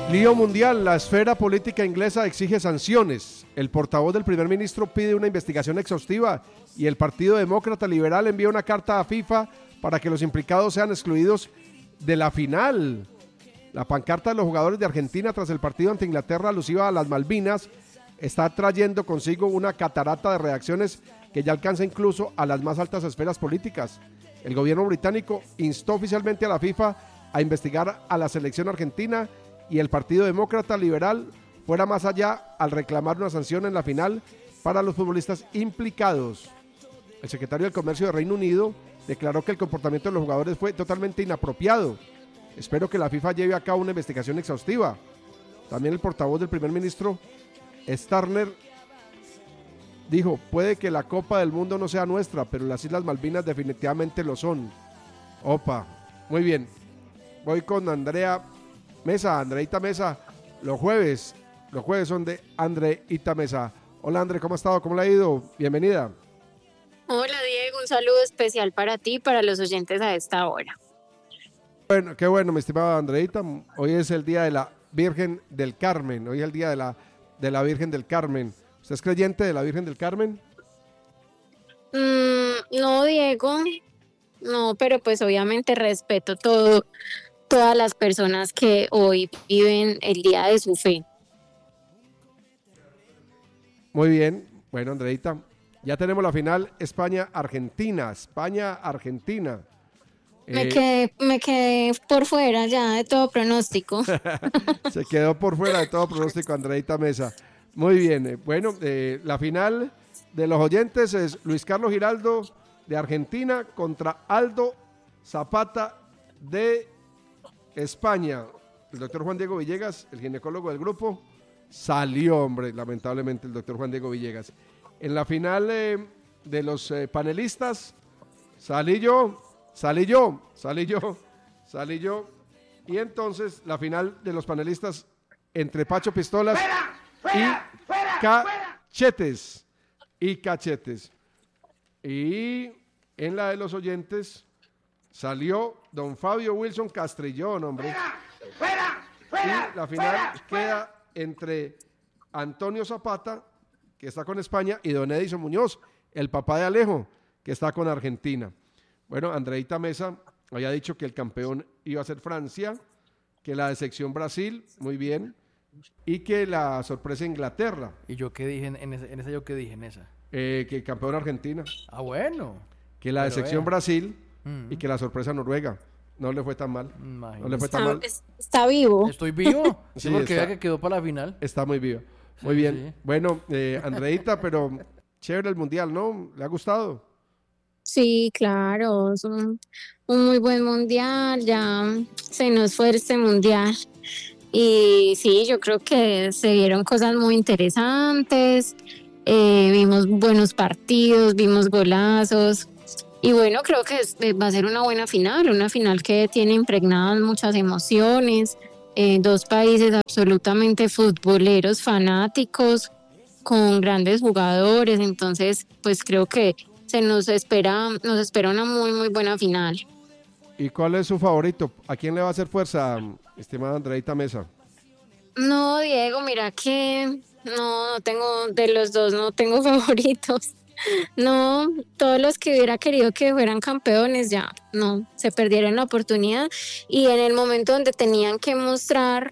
Lío mundial, la esfera política inglesa exige sanciones. El portavoz del primer ministro pide una investigación exhaustiva y el Partido Demócrata Liberal envía una carta a FIFA para que los implicados sean excluidos de la final. La pancarta de los jugadores de Argentina tras el partido ante Inglaterra alusiva a las Malvinas está trayendo consigo una catarata de reacciones que ya alcanza incluso a las más altas esferas políticas. El gobierno británico instó oficialmente a la FIFA a investigar a la selección argentina y el Partido Demócrata Liberal fuera más allá al reclamar una sanción en la final para los futbolistas implicados. El secretario del Comercio de Reino Unido declaró que el comportamiento de los jugadores fue totalmente inapropiado. Espero que la FIFA lleve a cabo una investigación exhaustiva. También el portavoz del primer ministro, Starmer, dijo, puede que la Copa del Mundo no sea nuestra, pero las Islas Malvinas definitivamente lo son. Opa, muy bien. Voy con Andreita Mesa, los jueves son de Andreita Mesa. Hola André, ¿cómo ha estado? ¿Cómo le ha ido? Bienvenida. Hola Diego, un saludo especial para ti y para los oyentes a esta hora. Bueno, qué bueno, mi estimada Andreita. Hoy es el día de la Virgen del Carmen. Hoy es el día de la Virgen del Carmen. ¿Usted es creyente de la Virgen del Carmen? No, Diego, no, pero pues obviamente respeto todas las personas que hoy viven el día de su fe. Muy bien, bueno Andreita, ya tenemos la final España-Argentina. España-Argentina. Me quedé por fuera ya de todo pronóstico. Se quedó por fuera de todo pronóstico Andreita Mesa. Muy bien, bueno, la final de los oyentes es Luis Carlos Giraldo de Argentina contra Aldo Zapata de España. El doctor Juan Diego Villegas, el ginecólogo del grupo, salió, hombre, lamentablemente el doctor Juan Diego Villegas. En la final de los panelistas, salí yo. Y entonces la final de los panelistas entre Pacho Pistolas y Cachetes. Y en la de los oyentes salió don Fabio Wilson Castrillón, hombre. Y la final queda entre Antonio Zapata, que está con España, y don Edison Muñoz, el papá de Alejo, que está con Argentina. Bueno, Andreita Mesa había dicho que el campeón iba a ser Francia, que la decepción Brasil, muy bien, y que la sorpresa Inglaterra. ¿Y yo qué dije en esa? ¿Yo qué dije en esa? Que el campeón Argentina. Ah, bueno. Que la decepción Brasil y que la sorpresa Noruega. No le fue tan mal. Imagínate. No le fue tan mal. Está vivo. ¿Estoy vivo? Sí, porque está, vea que quedó para la final. Está muy vivo. Muy Sí, bien. sí. Bueno, Andreita, pero chévere el mundial, ¿no? ¿Le ha gustado? Sí, claro, es un muy buen mundial, ya se nos fue este mundial. Y sí, yo creo que se vieron cosas muy interesantes, vimos buenos partidos, vimos golazos. Y bueno, creo que va a ser una buena final, una final que tiene impregnadas muchas emociones, dos países absolutamente futboleros, fanáticos, con grandes jugadores, entonces pues creo que nos espera una muy muy buena final. ¿Y cuál es su favorito? ¿A quién le va a hacer fuerza, estimada Andreita Mesa? No, Diego, mira que no tengo, de los dos no tengo favoritos. No, todos los que hubiera querido que fueran campeones ya, no, se perdieron la oportunidad y en el momento donde tenían que mostrar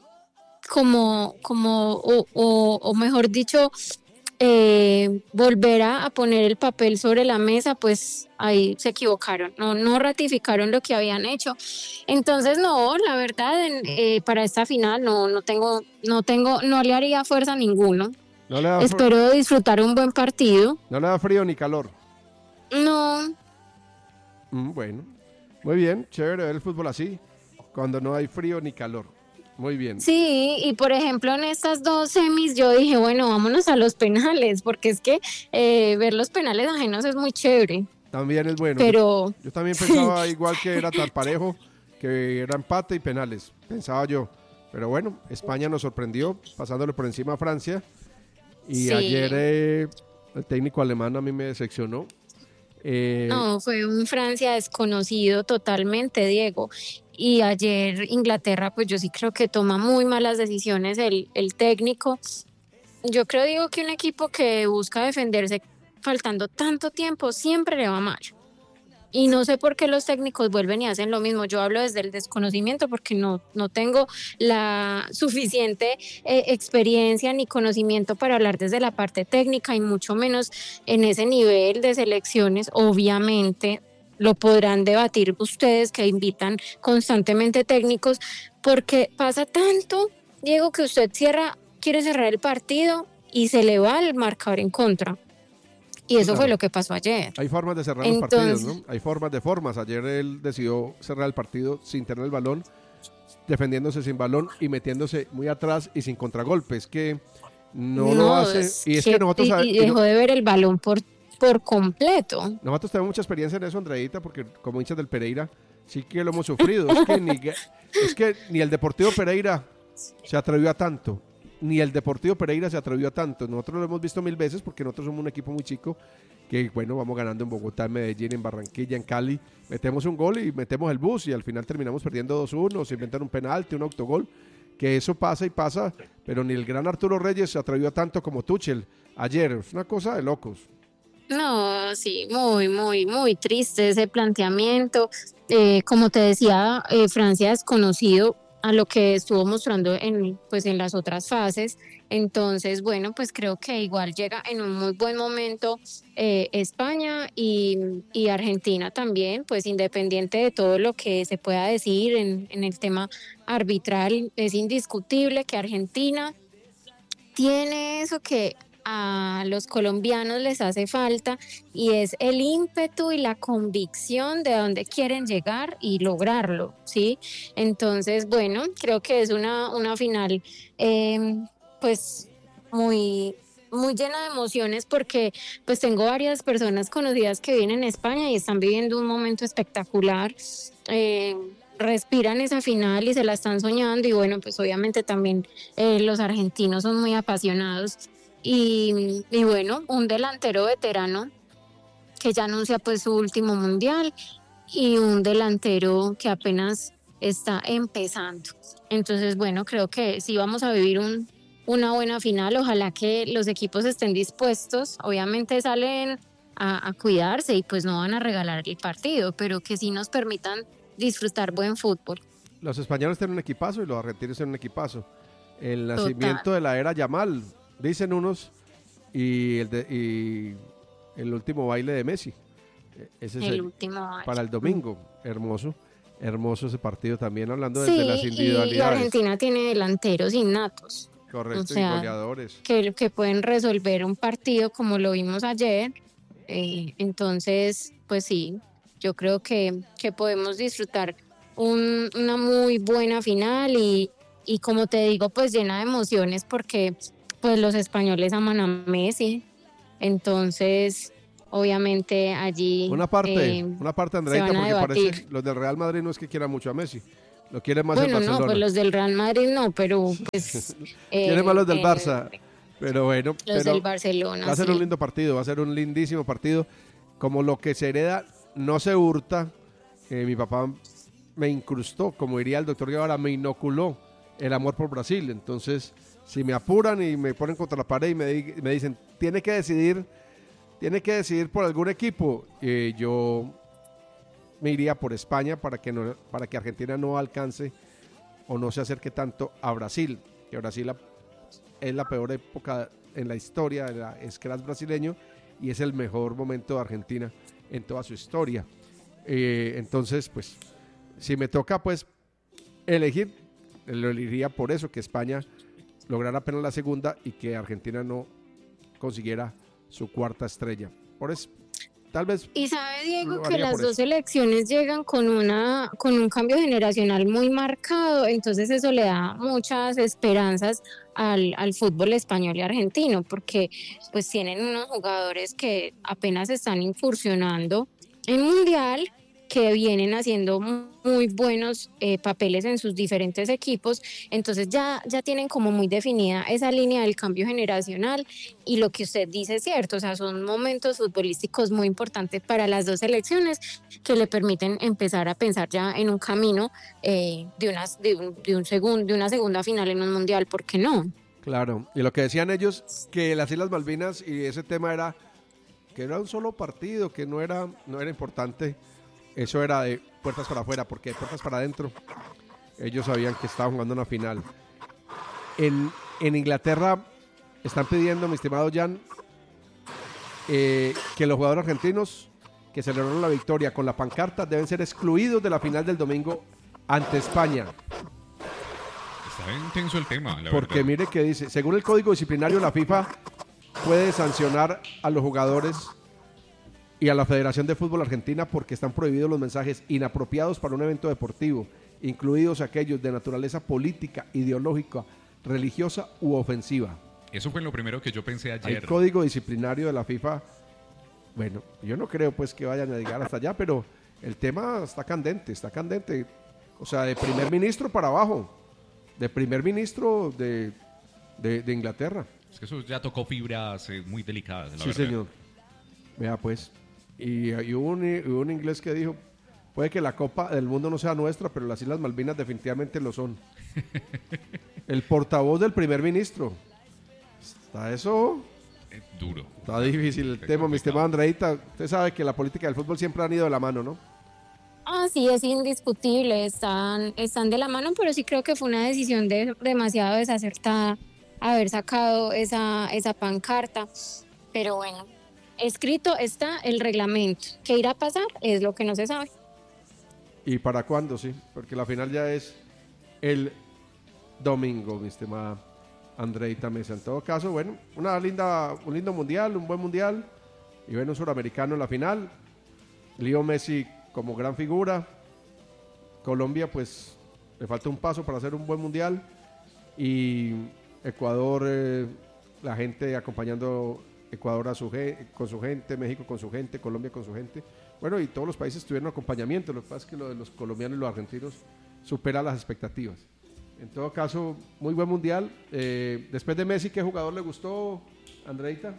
o mejor dicho, volver a poner el papel sobre la mesa, pues ahí se equivocaron, no ratificaron lo que habían hecho. Entonces no, la verdad, para esta final no le haría fuerza a ninguno. Espero disfrutar un buen partido. ¿No le da frío ni calor? No. Bueno, muy bien, chévere el fútbol así, cuando no hay frío ni calor. Muy bien. Sí, y por ejemplo en estas dos semis yo dije, bueno, vámonos a los penales, porque es que ver los penales ajenos es muy chévere. También es bueno. Pero yo también pensaba igual que era tan parejo, que era empate y penales, pensaba yo. Pero bueno, España nos sorprendió, pasándole por encima a Francia. Y sí. Ayer el técnico alemán a mí me decepcionó. No, fue un Francia desconocido totalmente, Diego. y ayer Inglaterra, pues yo sí creo que toma muy malas decisiones el técnico. Yo creo, digo, que un equipo que busca defenderse faltando tanto tiempo siempre le va mal. Y no sé por qué los técnicos vuelven y hacen lo mismo. Yo hablo desde el desconocimiento porque no tengo la suficiente experiencia ni conocimiento para hablar desde la parte técnica y mucho menos en ese nivel de selecciones. Obviamente lo podrán debatir ustedes que invitan constantemente técnicos, porque pasa tanto, Diego, que usted quiere cerrar el partido y se le va el marcador en contra. Y eso fue lo que pasó ayer. Hay formas de cerrar los partidos, ¿no? Hay formas. Ayer él decidió cerrar el partido sin tener el balón, defendiéndose sin balón y metiéndose muy atrás y sin contragolpe. Es que no lo hace. Y es que nosotros y dejó de ver el balón por completo. Nosotros tenemos mucha experiencia en eso, Andreita, porque como hinchas del Pereira sí que lo hemos sufrido. Es que ni el Deportivo Pereira se atrevió a tanto. Ni el Deportivo Pereira se atrevió a tanto. Nosotros lo hemos visto 1000 veces porque nosotros somos un equipo muy chico que, bueno, vamos ganando en Bogotá, en Medellín, en Barranquilla, en Cali. Metemos un gol y metemos el bus y al final terminamos perdiendo 2-1, se inventan un penalti, un autogol. Que eso pasa y pasa, pero ni el gran Arturo Reyes se atrevió a tanto como Tuchel ayer. Es una cosa de locos. No, sí, muy, muy, muy triste ese planteamiento. Como te decía, Francia es conocido a lo que estuvo mostrando en las otras fases. Entonces, bueno, pues creo que igual llega en un muy buen momento España y Argentina también, pues independiente de todo lo que se pueda decir en el tema arbitral, es indiscutible que Argentina tiene eso que a los colombianos les hace falta, y es el ímpetu y la convicción de dónde quieren llegar y lograrlo, ¿sí? Entonces, bueno, creo que es una final pues muy, muy llena de emociones, porque pues tengo varias personas conocidas que viven en España y están viviendo un momento espectacular. Respiran esa final y se la están soñando, y bueno, pues obviamente también los argentinos son muy apasionados. Y bueno, un delantero veterano que ya anuncia pues su último mundial, y un delantero que apenas está empezando. Entonces, bueno, creo que sí vamos a vivir una buena final. Ojalá que los equipos estén dispuestos. Obviamente salen a cuidarse y pues no van a regalar el partido, pero que sí nos permitan disfrutar buen fútbol. Los españoles tienen un equipazo y los argentinos tienen un equipazo. El nacimiento de la era Yamal, dicen unos, y el último baile de Messi. Ese es el último baile para el domingo. Hermoso ese partido también, hablando de las individualidades. Y Argentina tiene delanteros innatos. Correcto, o sea, y goleadores. Que pueden resolver un partido como lo vimos ayer. Entonces, pues sí, yo creo que podemos disfrutar una muy buena final, y como te digo, pues llena de emociones, porque pues los españoles aman a Messi. Entonces, obviamente allí una parte, Andreita, porque parece los del Real Madrid no es que quieran mucho a Messi, lo quieren más el Barcelona. No, pues los del Real Madrid no, pero pues quieren más los del Barça, pero bueno, del Barcelona va a ser un lindo partido, va a ser un lindísimo partido, como lo que se hereda no se hurta. Mi papá me incrustó, como diría el doctor Guevara, me inoculó el amor por Brasil. Entonces, si me apuran y me ponen contra la pared y me dicen, tiene que decidir por algún equipo, yo me iría por España para que Argentina no alcance o no se acerque tanto a Brasil, que Brasil es la peor época en la historia del scratch brasileño, y es el mejor momento de Argentina en toda su historia. Entonces, pues, si me toca pues elegir, lo elegiría por eso, que España lograra apenas la segunda y que Argentina no consiguiera su cuarta estrella. Por eso, tal vez. Y sabe, Diego, que las dos selecciones llegan con un cambio generacional muy marcado, entonces eso le da muchas esperanzas al fútbol español y argentino, porque pues tienen unos jugadores que apenas están incursionando en mundial, que vienen haciendo muy buenos papeles en sus diferentes equipos, entonces ya tienen como muy definida esa línea del cambio generacional y lo que usted dice es cierto, o sea, son momentos futbolísticos muy importantes para las dos selecciones que le permiten empezar a pensar ya en un camino de una segunda final en un mundial, ¿por qué no? Claro, y lo que decían ellos, que las Islas Malvinas y ese tema era que era un solo partido, que no era importante, eso era de puertas para afuera, porque de puertas para adentro ellos sabían que estaban jugando una final. En Inglaterra están pidiendo, mi estimado Jan, que los jugadores argentinos que celebraron la victoria con la pancarta deben ser excluidos de la final del domingo ante España. Está intenso el tema, la Porque verdad. mire que dice, según el código disciplinario, la FIFA puede sancionar a los jugadores y a la Federación de Fútbol Argentina porque están prohibidos los mensajes inapropiados para un evento deportivo, incluidos aquellos de naturaleza política, ideológica, religiosa u ofensiva. Eso fue lo primero que yo pensé Hay ayer. código disciplinario de la FIFA. Bueno, yo no creo pues que vayan a llegar hasta allá, pero el tema está candente. O sea, de primer ministro para abajo, de primer ministro de Inglaterra. Es que eso ya tocó fibras muy delicadas, la Sí, verdad. señor. Vea pues. Y hubo un inglés que dijo, puede que la Copa del Mundo no sea nuestra, pero las Islas Malvinas definitivamente lo son. El portavoz del primer ministro. Está eso, Duro. está difícil el tema, mi estimado Andreita. Usted sabe que la política del fútbol siempre han ido de la mano, ¿no? Ah, sí, es indiscutible, están de la mano, pero sí creo que fue una decisión demasiado desacertada haber sacado esa pancarta. Pero bueno, escrito está el reglamento. ¿Qué irá a pasar? Es lo que no se sabe. ¿Y para cuándo? Sí, porque la final ya es el domingo, mi estimada Andreita Mesa. En todo caso, bueno, un lindo mundial, un buen mundial. Y bueno, un suramericano en la final. Leo Messi como gran figura. Colombia, pues, le falta un paso para hacer un buen mundial. Y Ecuador, la gente acompañando Ecuador con su gente, México con su gente, Colombia con su gente. Bueno, y todos los países tuvieron acompañamiento. Lo que pasa es que lo de los colombianos y los argentinos supera las expectativas. En todo caso, muy buen mundial. Después de Messi, ¿qué jugador le gustó, Andreita?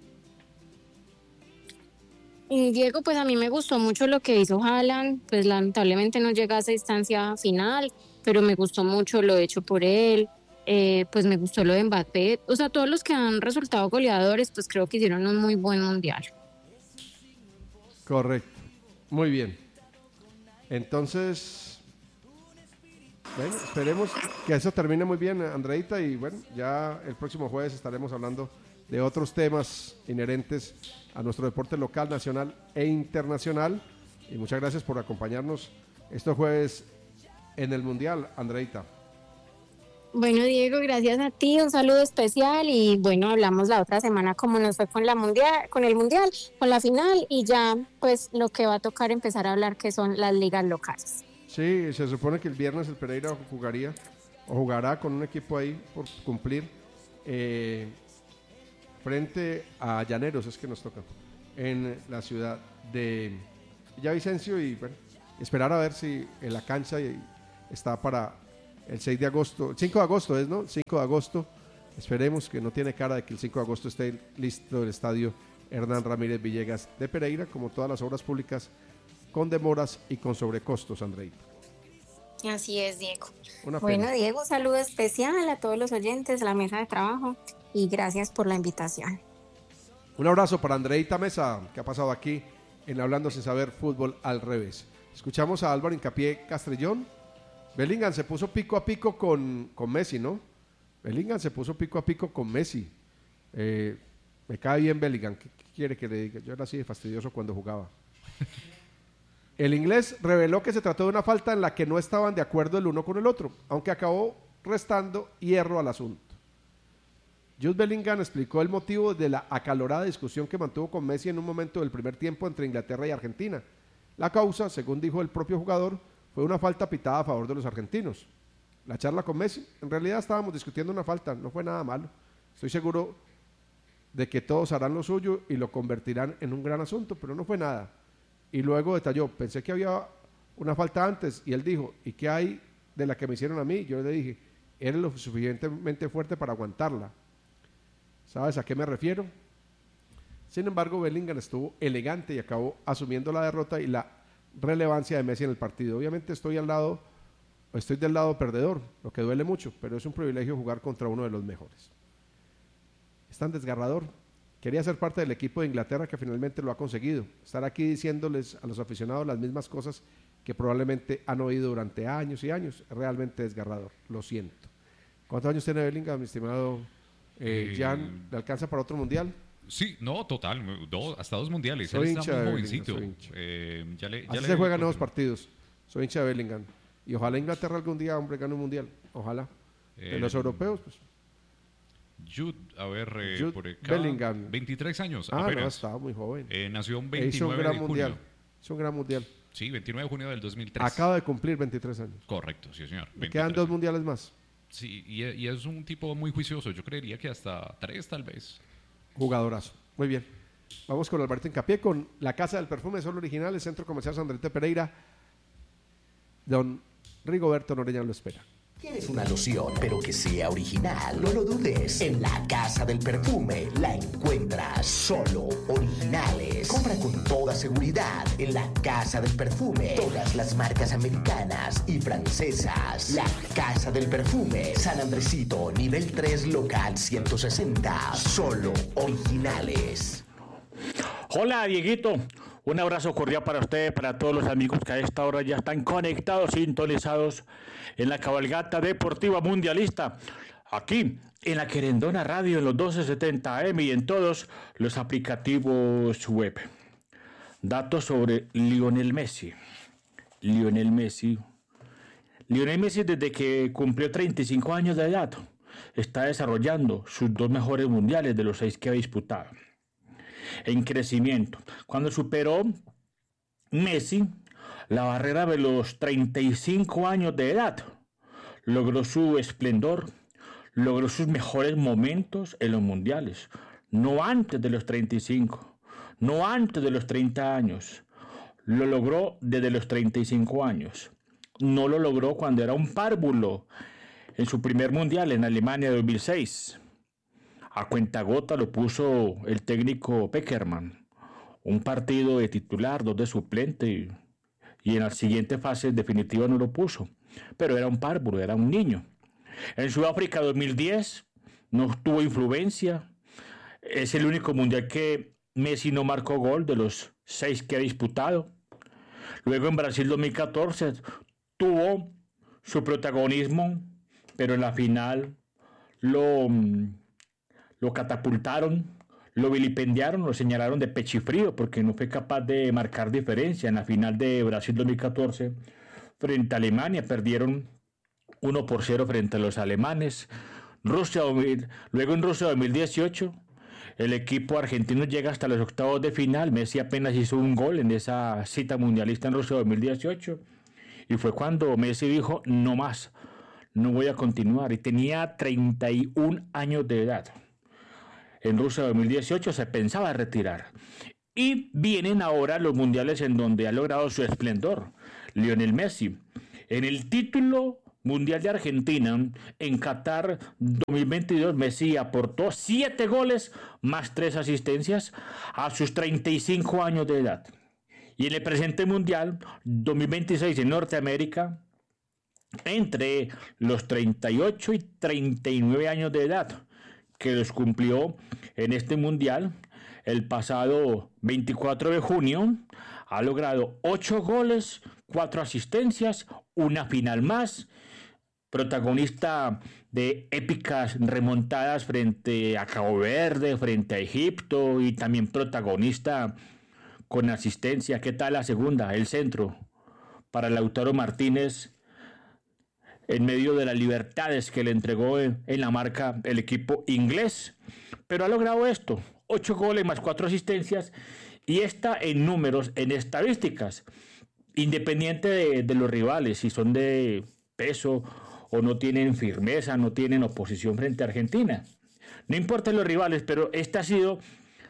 Y Diego, pues a mí me gustó mucho lo que hizo Haaland, pues lamentablemente no llega a esa instancia final, pero me gustó mucho lo hecho por él, pues me gustó lo de Mbappé, o sea, todos los que han resultado goleadores, pues creo que hicieron un muy buen mundial. Correcto. Muy bien. Entonces, bueno, esperemos que eso termine muy bien, Andreita, y bueno, ya el próximo jueves estaremos hablando de otros temas inherentes a nuestro deporte local, nacional e internacional. Y muchas gracias por acompañarnos estos jueves en el Mundial, Andreita. Bueno, Diego, gracias a ti, un saludo especial y bueno, hablamos la otra semana cómo nos fue con el mundial, con la final y ya pues lo que va a tocar empezar a hablar que son las ligas locales. Sí, se supone que el viernes el Pereira jugará con un equipo ahí por cumplir frente a Llaneros, es que nos toca, en la ciudad de Villavicencio y bueno, esperar a ver si en la cancha está para el 6 de agosto, el 5 de agosto es, ¿no? El 5 de agosto, esperemos que no tiene cara de que el 5 de agosto esté listo el estadio Hernán Ramírez Villegas de Pereira, como todas las obras públicas, con demoras y con sobrecostos, Andreita. Así es, Diego. Una Bueno, pena. Diego, un saludo especial a todos los oyentes, a la mesa de trabajo y gracias por la invitación. Un abrazo para Andreita Mesa, que ha pasado aquí en Hablando Sin Saber Fútbol al Revés. Escuchamos a Álvaro Hincapié Castrillón. Bellingham se puso pico a pico con Messi, ¿no? Bellingham se puso pico a pico con Messi. Me cae bien Bellingham. ¿Qué quiere que le diga? Yo era así de fastidioso cuando jugaba. El inglés reveló que se trató de una falta en la que no estaban de acuerdo el uno con el otro, aunque acabó restando hierro al asunto. Jude Bellingham explicó el motivo de la acalorada discusión que mantuvo con Messi en un momento del primer tiempo entre Inglaterra y Argentina. La causa, según dijo el propio jugador, fue una falta pitada a favor de los argentinos. La charla con Messi, en realidad estábamos discutiendo una falta, no fue nada malo. Estoy seguro de que todos harán lo suyo y lo convertirán en un gran asunto, pero no fue nada. Y luego detalló, pensé que había una falta antes, y él dijo, ¿y qué hay de la que me hicieron a mí? Yo le dije, eres lo suficientemente fuerte para aguantarla. ¿Sabes a qué me refiero? Sin embargo, Bellingham estuvo elegante y acabó asumiendo la derrota y la relevancia de Messi en el partido. Obviamente estoy del lado perdedor, lo que duele mucho, pero es un privilegio jugar contra uno de los mejores. Es tan desgarrador. Quería ser parte del equipo de Inglaterra que finalmente lo ha conseguido. Estar aquí diciéndoles a los aficionados las mismas cosas que probablemente han oído durante años y años. Es realmente desgarrador, lo siento. ¿Cuántos años tiene Bellingham, mi estimado Jan? ¿Le alcanza para otro mundial? Sí, no, total, hasta 2 mundiales. Soy Él hincha está de muy Bellingham, jovencito. soy hincha. Ya Así se juegan nuevos partidos. Soy hincha de Bellingham. Y ojalá Inglaterra algún día, hombre, gane un mundial. Ojalá. De los europeos, pues. Jude, a ver, Jude por acá. Bellingham. 23 años, No, apenas. estaba muy joven. Nació un Hizo 29 un gran de mundial. junio. Hizo un gran mundial. Sí, 29 de junio del 2003. Acaba de cumplir 23 años. Correcto, sí, señor. Le quedan 2 mundiales más. Sí, y es un tipo muy juicioso. Yo creería que hasta 3 tal vez. Jugadorazo. Muy bien. Vamos con Alberto Hincapié, con la Casa del Perfume, solo originales, Centro Comercial Sandrete Pereira. Don Rigoberto Noreña lo espera. ¿Quieres una loción, pero que sea original? No lo dudes. En la Casa del Perfume la encuentras. Solo originales. Compra con toda seguridad en la Casa del Perfume. Todas las marcas americanas y francesas. La Casa del Perfume. San Andresito, nivel 3, local 160. Solo originales. Hola, Dieguito. Un abrazo cordial para ustedes, para todos los amigos que a esta hora ya están conectados, sintonizados en la cabalgata deportiva mundialista, aquí en la Querendona Radio, en los 1270 AM y en todos los aplicativos web. Datos sobre Lionel Messi. Lionel Messi, desde que cumplió 35 años de edad, está desarrollando sus 2 mejores mundiales de los 6 que ha disputado. En crecimiento. Cuando superó Messi la barrera de los 35 años de edad, logró su esplendor, logró sus mejores momentos en los mundiales, no antes de los 35, no antes de los 30 años, lo logró desde los 35 años, no lo logró cuando era un párvulo en su primer mundial en Alemania 2006. A cuentagota lo puso el técnico Peckerman. Un partido de titular, 2 de suplente, y en la siguiente fase definitiva no lo puso. Pero era un párvulo, era un niño. En Sudáfrica 2010 no tuvo influencia. Es el único mundial que Messi no marcó gol de los 6 que ha disputado. Luego en Brasil 2014 tuvo su protagonismo, pero en la final lo catapultaron, lo vilipendiaron, lo señalaron de pechifrío porque no fue capaz de marcar diferencia. En la final de Brasil 2014 frente a Alemania perdieron 1-0 frente a los alemanes. Luego en Rusia 2018 el equipo argentino llega hasta los octavos de final. Messi apenas hizo un gol en esa cita mundialista en Rusia 2018 y fue cuando Messi dijo no más, no voy a continuar, y tenía 31 años de edad. En Rusia 2018 se pensaba retirar. Y vienen ahora los mundiales en donde ha logrado su esplendor. Lionel Messi. En el título mundial de Argentina, en Qatar 2022, Messi aportó 7 goles más 3 asistencias a sus 35 años de edad. Y en el presente mundial 2026 en Norteamérica, entre los 38 y 39 años de edad, que los cumplió en este mundial el pasado 24 de junio, ha logrado 8 goles, 4 asistencias, una final más, protagonista de épicas remontadas frente a Cabo Verde, frente a Egipto, y también protagonista con asistencia. ¿Qué tal la segunda? El centro para Lautaro Martínez, en medio de las libertades que le entregó en la marca el equipo inglés. Pero ha logrado esto, 8 goles más 4 asistencias, y está en números, en estadísticas, independiente de los rivales, si son de peso o no tienen firmeza, no tienen oposición frente a Argentina. No importa los rivales, pero esta ha sido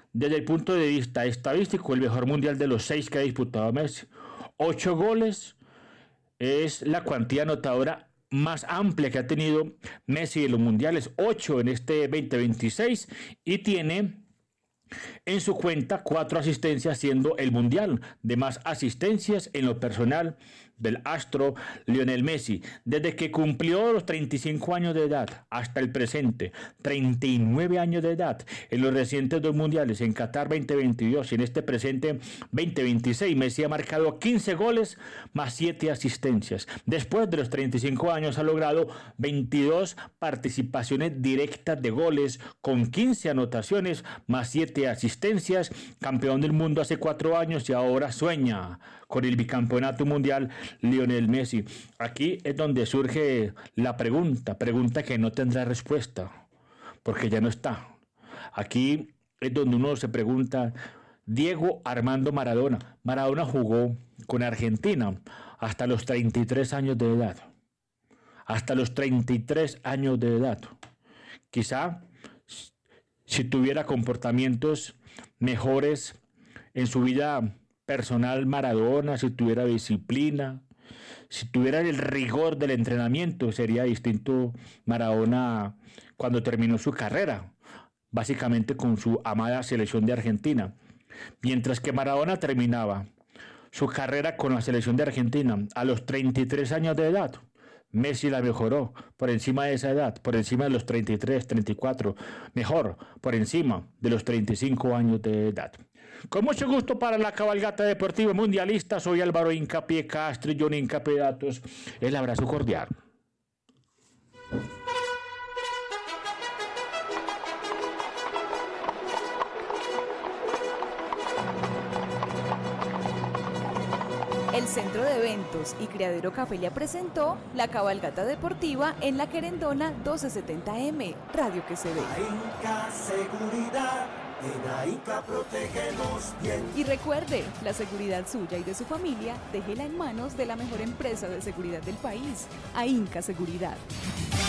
desde el punto de vista estadístico, el mejor mundial de los 6 que ha disputado Messi. 8 goles es la cuantía anotadora más amplia que ha tenido Messi en los mundiales, 8 en este 2026, y tiene en su cuenta 4 asistencias, siendo el mundial de más asistencias en lo personal del astro Lionel Messi. Desde que cumplió los 35 años de edad hasta el presente, 39 años de edad, en los recientes 2 mundiales, en Qatar 2022 y en este presente 2026, Messi ha marcado 15 goles más 7 asistencias. Después de los 35 años ha logrado 22 participaciones directas de goles con 15 anotaciones más 7 asistencias, campeón del mundo hace 4 años y ahora sueña con el bicampeonato mundial Lionel Messi. Aquí es donde surge la pregunta que no tendrá respuesta, porque ya no está. Aquí es donde uno se pregunta, Diego Armando Maradona. Maradona jugó con Argentina hasta los 33 años de edad. Hasta los 33 años de edad. Quizá si tuviera comportamientos mejores en su vida personal Maradona, si tuviera disciplina, si tuviera el rigor del entrenamiento, sería distinto Maradona cuando terminó su carrera, básicamente con su amada selección de Argentina. Mientras que Maradona terminaba su carrera con la selección de Argentina a los 33 años de edad, Messi la mejoró por encima de esa edad, por encima de los 33, 34, mejor, por encima de los 35 años de edad. Con mucho gusto para la cabalgata deportiva mundialista, soy Álvaro Hincapié Castro y John Hincapié Datos. El abrazo cordial. El Centro de Eventos y Criadero Cafelia presentó la cabalgata deportiva en la Querendona 1270M, Radio que se ve. AINCA Seguridad, en AINCA protegemos bien. Y recuerde, la seguridad suya y de su familia, déjela en manos de la mejor empresa de seguridad del país, AINCA Seguridad.